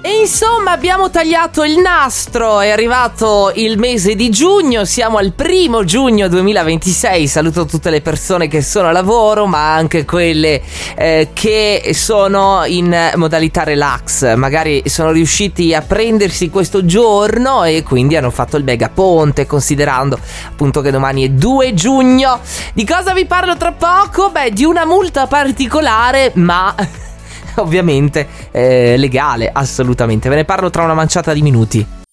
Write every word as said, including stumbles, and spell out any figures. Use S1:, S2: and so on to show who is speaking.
S1: E insomma abbiamo tagliato il nastro, è arrivato il mese di giugno, siamo al primo giugno duemilaventisei, saluto tutte le persone che sono a lavoro ma anche quelle eh, che sono in modalità relax, magari sono riusciti a prendersi questo giorno e quindi hanno fatto il mega ponte, considerando appunto che domani è due giugno. Di cosa vi parlo tra poco? Beh, di una multa particolare ma... ovviamente eh, legale, assolutamente. Ve ne parlo tra una manciata di minuti.